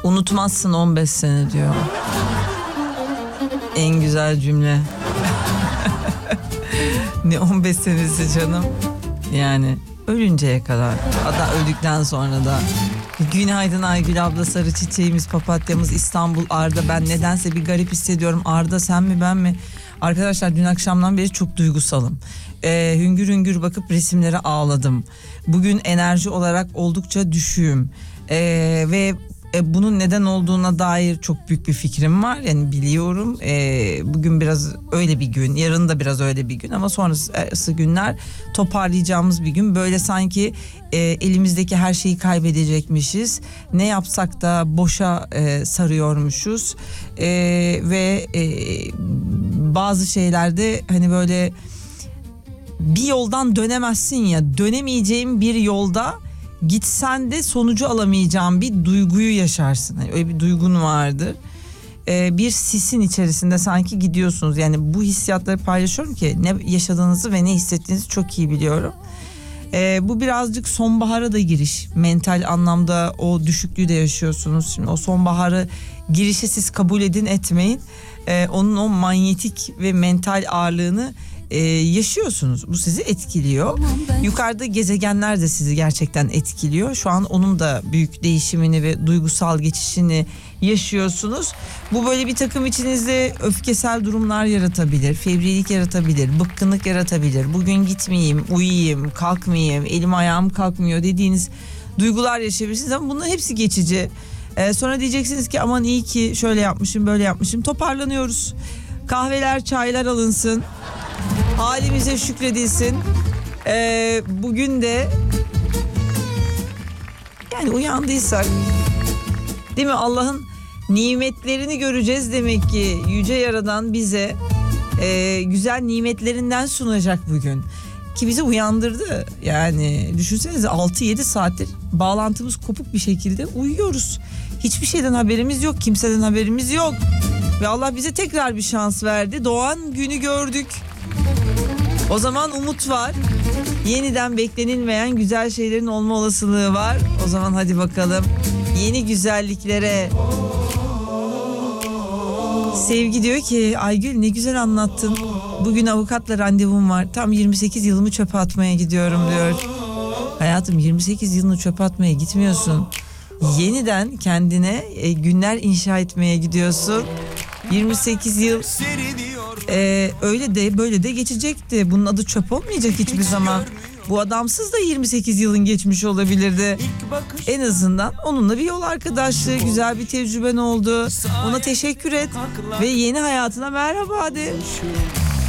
Unutmazsın 15 sene diyor. En güzel cümle. Ne 15 senesi canım. Yani ölünceye kadar. Hatta öldükten sonra da. Günaydın Aygül abla, sarı çiçeğimiz, papatyamız, İstanbul, Arda. Ben nedense bir garip hissediyorum. Arda sen mi ben mi? Arkadaşlar dün akşamdan beri çok duygusalım. Hüngür hüngür bakıp resimlere ağladım. Bugün enerji olarak oldukça düşüğüm. Ve bunun neden olduğuna dair çok büyük bir fikrim var. Yani biliyorum bugün biraz öyle bir gün, yarın da biraz öyle bir gün ama sonrası günler toparlayacağımız bir gün. Böyle sanki elimizdeki her şeyi kaybedecekmişiz. Ne yapsak da boşa sarıyormuşuz. Ve bazı şeylerde hani böyle bir yoldan dönemezsin ya, dönemeyeceğin bir yolda gitsen de sonucu alamayacağın bir duyguyu yaşarsın. Yani öyle bir duygun vardır. Bir sisin içerisinde sanki gidiyorsunuz. Yani bu hissiyatları paylaşıyorum ki ne yaşadığınızı ve ne hissettiğinizi çok iyi biliyorum. Bu birazcık sonbahara da giriş. Mental anlamda o düşüklüğü de yaşıyorsunuz. Şimdi o sonbaharı girişi siz kabul edin etmeyin. Onun o manyetik ve mental ağırlığını yaşıyorsunuz. Bu sizi etkiliyor. Yukarıda gezegenler de sizi gerçekten etkiliyor. Şu an onun da büyük değişimini ve duygusal geçişini yaşıyorsunuz. Bu böyle bir takım içinizde öfkesel durumlar yaratabilir, fevrilik yaratabilir, bıkkınlık yaratabilir. Bugün gitmeyeyim, uyuyayım, kalkmayayım, elim ayağım kalkmıyor dediğiniz duygular yaşayabilirsiniz ama bunların hepsi geçici. Sonra diyeceksiniz ki aman iyi ki şöyle yapmışım, böyle yapmışım. Toparlanıyoruz. Kahveler, çaylar alınsın. Halimize şükredilsin. Bugün de yani uyandıysak, değil mi, Allah'ın nimetlerini göreceğiz demek ki. Yüce Yaradan bize güzel nimetlerinden sunacak bugün. Ki bizi uyandırdı. Yani düşünsenize 6-7 saattir bağlantımız kopuk bir şekilde uyuyoruz. Hiçbir şeyden haberimiz yok, kimseden haberimiz yok. Ve Allah bize tekrar bir şans verdi. Doğan günü gördük. O zaman umut var. Yeniden beklenilmeyen güzel şeylerin olma olasılığı var. O zaman hadi bakalım yeni güzelliklere. Sevgi diyor ki Aygül ne güzel anlattın. Bugün avukatla randevum var. Tam 28 yılımı çöpe atmaya gidiyorum diyor. Hayatım 28 yılını çöpe atmaya gitmiyorsun. Yeniden kendine günler inşa etmeye gidiyorsun. 28 yıl öyle de böyle de geçecekti. Bunun adı çöp olmayacak hiçbir zaman. Bu adamsız da 28 yılın geçmiş olabilirdi. En azından onunla bir yol arkadaşlığı, güzel bir tecrüben oldu. Ona teşekkür et ve yeni hayatına merhaba de.